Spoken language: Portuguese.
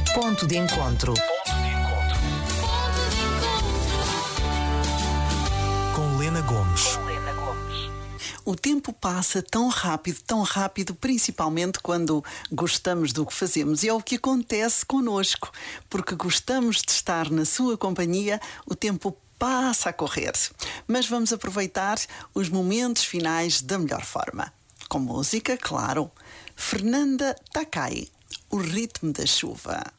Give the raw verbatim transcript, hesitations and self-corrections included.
Ponto de encontro. Com Lena Gomes. O tempo passa tão rápido, tão rápido, principalmente quando gostamos do que fazemos. E é o que acontece connosco. Porque gostamos de estar na sua companhia, o tempo passa a correr. Mas vamos aproveitar os momentos finais da melhor forma. Com música, claro. Fernanda Takai, O Ritmo da Chuva.